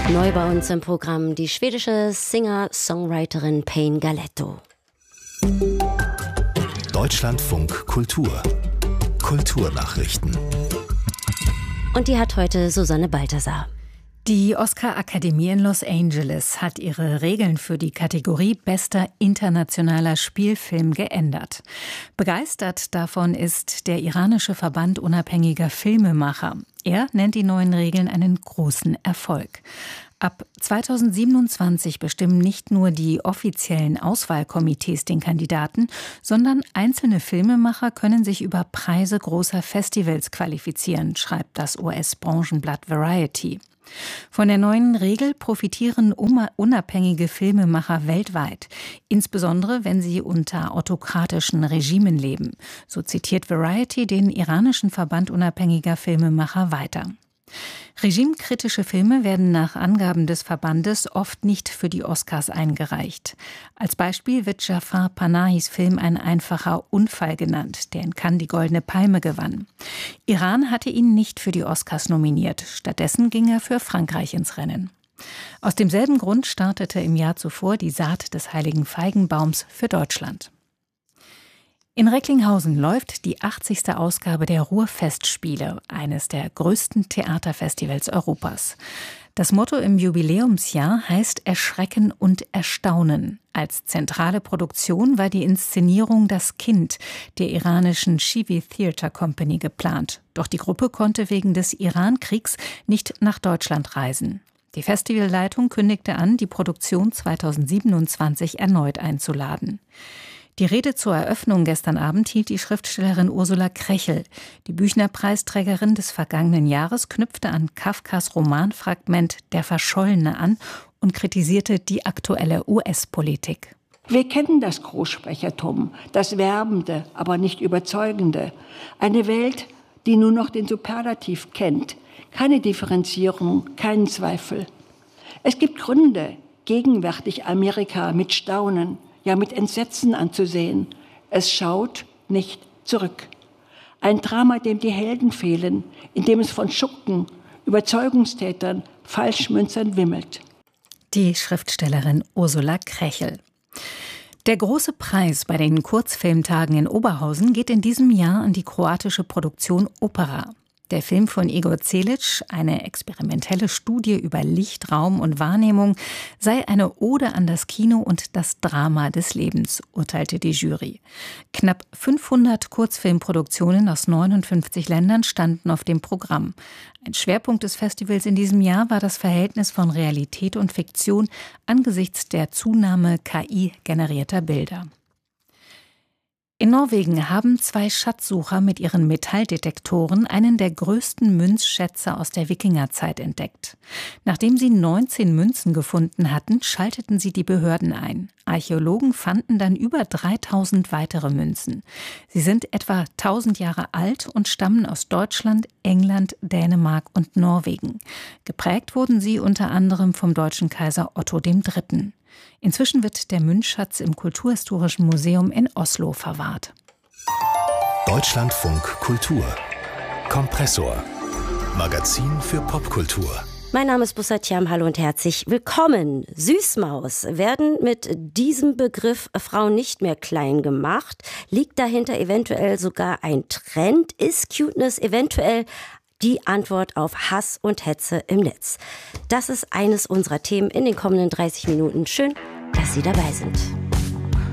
Neu bei uns im Programm die schwedische Singer-Songwriterin Payne Galetto. Deutschlandfunk Kultur. Kulturnachrichten. Und die hat heute Susanne Balthasar. Die Oscar-Akademie in Los Angeles hat ihre Regeln für die Kategorie Bester internationaler Spielfilm geändert. Begeistert davon ist der iranische Verband unabhängiger Filmemacher. Er nennt die neuen Regeln einen großen Erfolg. Ab 2027 bestimmen nicht nur die offiziellen Auswahlkomitees den Kandidaten, sondern einzelne Filmemacher können sich über Preise großer Festivals qualifizieren, schreibt das US-Branchenblatt Variety. Von der neuen Regel profitieren unabhängige Filmemacher weltweit, insbesondere wenn sie unter autokratischen Regimen leben. So zitiert Variety den iranischen Verband unabhängiger Filmemacher weiter. Regimekritische Filme werden nach Angaben des Verbandes oft nicht für die Oscars eingereicht. Als Beispiel wird Jafar Panahis Film Ein einfacher Unfall genannt, der in Cannes die Goldene Palme gewann. Iran hatte ihn nicht für die Oscars nominiert. Stattdessen ging er für Frankreich ins Rennen. Aus demselben Grund startete im Jahr zuvor die Saat des Heiligen Feigenbaums für Deutschland. In Recklinghausen läuft die 80. Ausgabe der Ruhrfestspiele, eines der größten Theaterfestivals Europas. Das Motto im Jubiläumsjahr heißt Erschrecken und Erstaunen. Als zentrale Produktion war die Inszenierung Das Kind der iranischen Shivi Theatre Company geplant. Doch die Gruppe konnte wegen des Iran-Kriegs nicht nach Deutschland reisen. Die Festivalleitung kündigte an, die Produktion 2027 erneut einzuladen. Die Rede zur Eröffnung gestern Abend hielt die Schriftstellerin Ursula Krechel. Die Büchner-Preisträgerin des vergangenen Jahres knüpfte an Kafkas Romanfragment Der Verschollene an und kritisierte die aktuelle US-Politik. Wir kennen das Großsprechertum, das Werbende, aber nicht Überzeugende. Eine Welt, die nur noch den Superlativ kennt. Keine Differenzierung, keinen Zweifel. Es gibt Gründe, gegenwärtig Amerika mit Staunen, ja mit Entsetzen anzusehen. Es schaut nicht zurück. Ein Drama, dem die Helden fehlen, in dem es von Schurken, Überzeugungstätern, Falschmünzern wimmelt. Die Schriftstellerin Ursula Krechel. Der große Preis bei den Kurzfilmtagen in Oberhausen geht in diesem Jahr an die kroatische Produktion Opera. Der Film von Igor Celic, eine experimentelle Studie über Licht, Raum und Wahrnehmung, sei eine Ode an das Kino und das Drama des Lebens, urteilte die Jury. Knapp 500 Kurzfilmproduktionen aus 59 Ländern standen auf dem Programm. Ein Schwerpunkt des Festivals in diesem Jahr war das Verhältnis von Realität und Fiktion angesichts der Zunahme KI-generierter Bilder. In Norwegen haben 2 Schatzsucher mit ihren Metalldetektoren einen der größten Münzschätze aus der Wikingerzeit entdeckt. Nachdem sie 19 Münzen gefunden hatten, schalteten sie die Behörden ein. Archäologen fanden dann über 3000 weitere Münzen. Sie sind etwa 1000 Jahre alt und stammen aus Deutschland, England, Dänemark und Norwegen. Geprägt wurden sie unter anderem vom deutschen Kaiser Otto III. Inzwischen wird der Münzschatz im Kulturhistorischen Museum in Oslo verwahrt. Deutschlandfunk Kultur. Kompressor. Magazin für Popkultur. Mein Name ist Bussard Jam, hallo und herzlich willkommen. Süßmaus werden mit diesem Begriff Frauen nicht mehr klein gemacht. Liegt dahinter eventuell sogar ein Trend? Ist Cuteness eventuell die Antwort auf Hass und Hetze im Netz? Das ist eines unserer Themen in den kommenden 30 Minuten. Schön, dass Sie dabei sind.